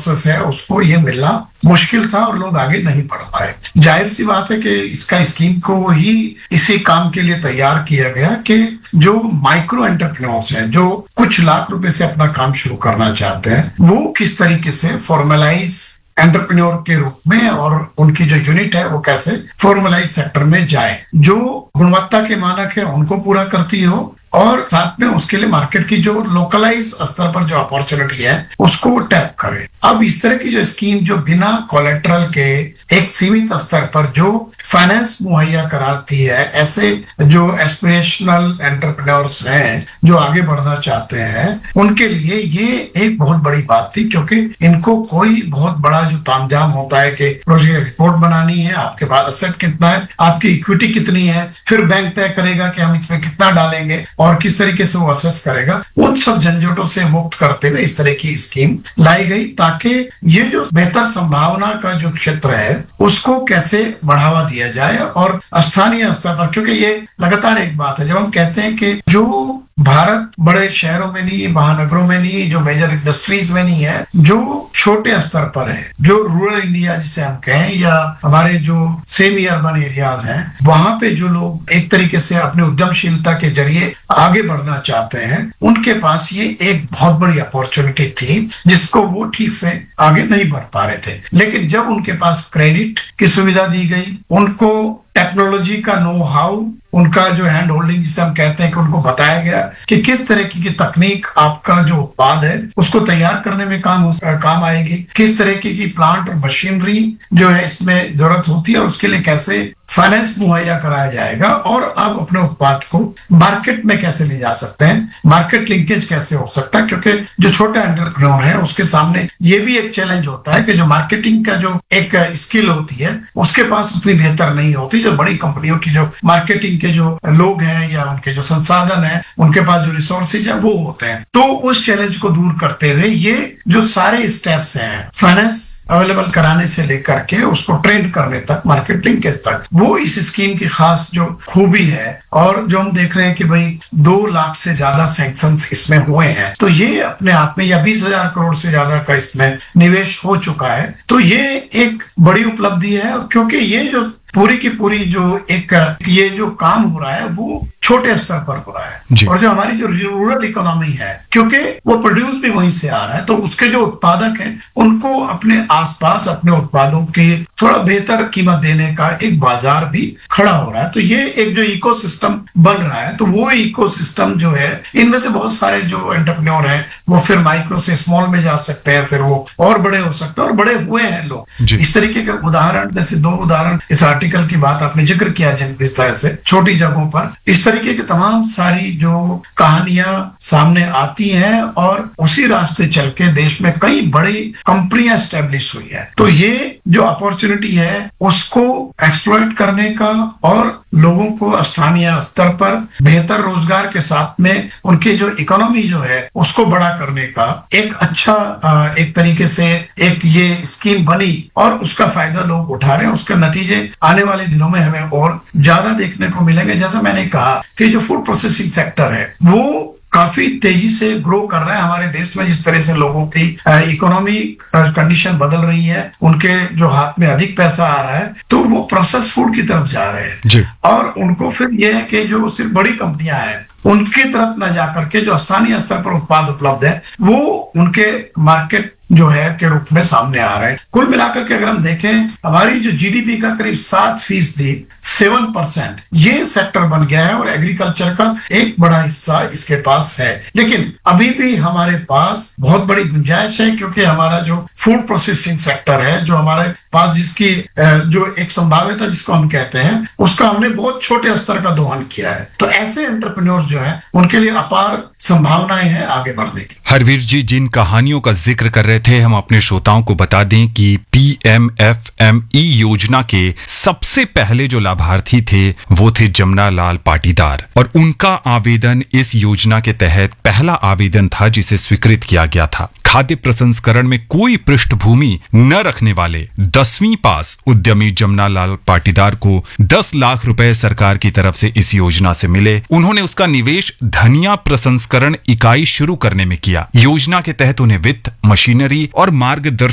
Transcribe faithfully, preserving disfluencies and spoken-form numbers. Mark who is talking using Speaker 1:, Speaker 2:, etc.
Speaker 1: Process है उसको ये मिलना मुश्किल था और लोग आगे नहीं बढ़ पाए। जाहिर सी बात है कि इसका स्कीम को ही इसी काम के लिए तैयार किया गया कि जो माइक्रो एंटरप्रेन्योर्स हैं, जो कुछ लाख रुपए से अपना काम शुरू करना चाहते हैं, वो किस तरीके से फॉर्मलाइज एंटरप्रेन्योर के रूप में और उनकी जो यूनिट है वो कैसे फॉर्मलाइज सेक्टर में जाए, जो गुणवत्ता के मानक है उनको पूरा करती हो और साथ में उसके लिए मार्केट की जो लोकलाइज स्तर पर जो अपॉर्चुनिटी है उसको टैप करे। अब इस तरह की जो स्कीम जो बिना कोलेट्रल के एक सीमित स्तर पर जो फाइनेंस मुहैया कराती है, ऐसे जो एस्पिरेशनल एंटरप्रेन्योर्स हैं जो आगे बढ़ना चाहते हैं, उनके लिए ये एक बहुत बड़ी बात थी, क्योंकि इनको कोई बहुत बड़ा जो तामझाम होता है कि प्रोजेक्ट रिपोर्ट बनानी है, आपके पास एसेट कितना है, आपकी इक्विटी कितनी है, फिर बैंक तय करेगा कि हम इसमें कितना डालेंगे और किस तरीके से वो असेस करेगा, उन सब झंझटों से मुक्त करते हुए इस तरह की स्कीम लाई गई ताकि ये जो बेहतर संभावना का जो क्षेत्र है उसको कैसे बढ़ावा दिया जाए और स्थानीय स्तर पर, क्योंकि ये लगातार एक बात है जब हम कहते हैं कि जो भारत बड़े शहरों में नहीं, महानगरों में नहीं, जो मेजर इंडस्ट्रीज में नहीं है, जो छोटे स्तर पर है, जो रूरल इंडिया जिसे हम कहें या हमारे जो सेमी अर्बन एरियाज हैं, वहां पे जो लोग एक तरीके से अपने उद्यमशीलता के जरिए आगे बढ़ना चाहते हैं, उनके पास ये एक बहुत बड़ी अपॉर्चुनिटी थी जिसको वो ठीक से आगे नहीं बढ़ पा रहे थे। लेकिन जब उनके पास क्रेडिट की सुविधा दी गई, उनको टेक्नोलॉजी का नो हाउ, उनका जो हैंड होल्डिंग जिसे हम कहते हैं कि उनको बताया गया कि किस तरह की, की तकनीक आपका जो उत्पाद है उसको तैयार करने में काम काम आएगी, किस तरह की, की प्लांट और मशीनरी जो है इसमें जरूरत होती है और उसके लिए कैसे फाइनेंस मुहैया कराया जाएगा और आप अपने उत्पाद को मार्केट में कैसे ले जा सकते हैं, मार्केट लिंकेज कैसे हो सकता है, क्योंकि जो छोटा एंटरप्रेन्योर है उसके सामने ये भी एक चैलेंज होता है कि जो मार्केटिंग का जो एक स्किल होती है उसके पास उतनी बेहतर नहीं होती। जो बड़ी कंपनियों की जो मार्केटिंग के जो लोग हैं या उनके जो संसाधन है, उनके पास जो रिसोर्सेज है वो होते हैं। तो उस चैलेंज को दूर करते हुए ये जो सारे स्टेप्स हैं, फाइनेंस अवेलेबल कराने से लेकर के उसको ट्रेंड करने तक, मार्केटिंग के तक, वो इस स्कीम की खास जो खूबी है। और जो हम देख रहे हैं कि भाई दो लाख से ज्यादा सैंक्शंस इसमें हुए हैं, तो ये अपने आप में, या बीस हजार करोड़ से ज्यादा का इसमें निवेश हो चुका है, तो ये एक बड़ी उपलब्धि है, क्योंकि ये जो पूरी की पूरी जो एक ये जो काम हो रहा है वो छोटे स्तर पर हो रहा है। और जो हमारी जो रूरल इकोनॉमी है, क्योंकि वो प्रोड्यूस भी वहीं से आ रहा है, तो उसके जो उत्पादक हैं उनको अपने आसपास अपने उत्पादों के थोड़ा बेहतर कीमत देने का एक बाजार भी खड़ा हो रहा है। तो ये एक जो इकोसिस्टम बन रहा है, तो वो इकोसिस्टम जो है, इनमें से बहुत सारे जो एंटरप्रेन्योर हैं वो फिर माइक्रो से स्मॉल में जा सकते हैं, फिर वो और बड़े हो सकते हैं और बड़े हुए हैं लोग। इस तरीके के उदाहरण, जैसे दो उदाहरण इस आर्टिकल की बात आपने जिक्र किया, जिस तरह से छोटी जगहों पर इस तरीके की तमाम सारी जो कहानियां सामने आती हैं और उसी रास्ते चल के देश में कई बड़ी कंपनियां एस्टेब्लिश हुई है। तो ये जो अपॉर्चुनिटी है उसको एक्सप्लॉइट करने का और लोगों को स्थानीय स्तर पर बेहतर रोजगार के साथ में उनके जो इकोनॉमी जो है उसको बड़ा करने का एक अच्छा एक तरीके से एक ये स्कीम बनी और उसका फायदा लोग उठा रहे हैं। उसके नतीजे आने वाले दिनों में हमें और ज्यादा देखने को मिलेंगे। जैसा मैंने कहा कि जो फूड प्रोसेसिंग सेक्टर है वो काफी तेजी से ग्रो कर रहा है हमारे देश में। जिस तरह से लोगों की इकोनॉमी कंडीशन बदल रही है, उनके जो हाथ में अधिक पैसा आ रहा है, तो वो प्रोसेस फूड की तरफ जा रहे हैं। और उनको फिर यह है कि जो सिर्फ बड़ी कंपनियां हैं उनकी तरफ न जाकर के जो स्थानीय स्तर पर उत्पाद उपलब्ध है वो उनके मार्केट जो है के रूप में सामने आ रहे हैं। कुल मिलाकर के अगर हम देखें, हमारी जो जीडीपी का करीब सात फीसदी सेवन परसेंट ये सेक्टर बन गया है और एग्रीकल्चर का एक बड़ा हिस्सा इसके पास है। लेकिन अभी भी हमारे पास बहुत बड़ी गुंजाइश है, क्योंकि हमारा जो फूड प्रोसेसिंग सेक्टर है, जो हमारे पास जिसकी जो एक संभाव्यता जिसको हम कहते हैं, उसका हमने बहुत छोटे स्तर का दोहन किया है। तो ऐसे एंटरप्रेन्योर्स जो है उनके लिए अपार संभावनाएं हैं आगे बढ़ने की।
Speaker 2: हरवीर जी जिन कहानियों का जिक्र कर रहे थे, हम अपने श्रोताओं को बता दें कि P M F M E योजना के सबसे पहले जो लाभार्थी थे वो थे जमुना लाल पाटीदार, और उनका आवेदन इस योजना के तहत पहला आवेदन था जिसे स्वीकृत किया गया था। खाद्य प्रसंस्करण में कोई पृष्ठभूमि न रखने वाले दसवीं पास उद्यमी जमुना लाल पाटीदार को दस लाख रुपए सरकार की तरफ से इस योजना से मिले। उन्होंने उसका निवेश धनिया प्रसंस्करण इकाई शुरू करने में किया। योजना के तहत उन्हें वित्त, मशीनरी और मार्गदर्शन